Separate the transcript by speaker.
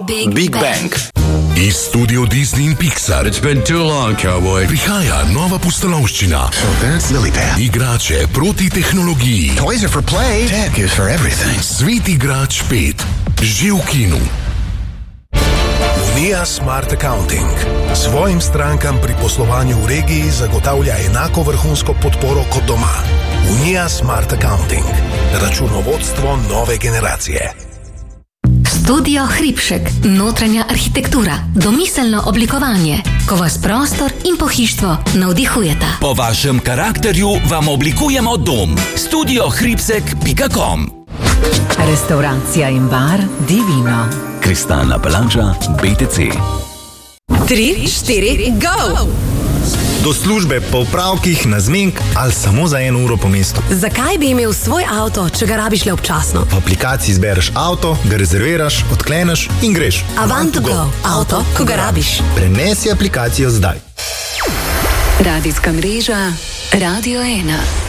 Speaker 1: Big Bang.
Speaker 2: Iz studio Disney in Pixar.
Speaker 3: It's been too long, cowboy.
Speaker 2: Prihaja nova pustolovščina.
Speaker 1: Oh, that's Lillipad.
Speaker 2: Igrače proti tehnologiji.
Speaker 1: Toys are for play. Tech is for everything.
Speaker 2: Svet igrač 5. Že v kinu.
Speaker 4: Unija Smart Accounting svojim strankam pri poslovanju v regiji zagotavlja enako vrhunsko podporo kot doma. Unija Smart Accounting. Računovodstvo nove generacije.
Speaker 5: Studio Hribšek, notranja arhitektura, domiselno oblikovanje, ko vas prostor in pohištvo navdihujeta.
Speaker 6: Po vašem karakterju vam oblikujemo dom. studiohribsek.com.
Speaker 7: Restauracija in bar Divino.
Speaker 6: Kristalna palača BTC.
Speaker 7: 3, 4, go!
Speaker 8: Do službe po opravkih na zmenk ali samo za 1 uro po mestu.
Speaker 9: Zakaj bi imel svoj avto, če ga rabiš le občasno?
Speaker 8: V aplikaciji izbereš avto, ga rezerviraš, odkleneš in greš.
Speaker 9: Avant to go. Avto, ko ga rabiš.
Speaker 8: Prenesi aplikacijo zdaj.
Speaker 7: Radijska mreža Radio 1.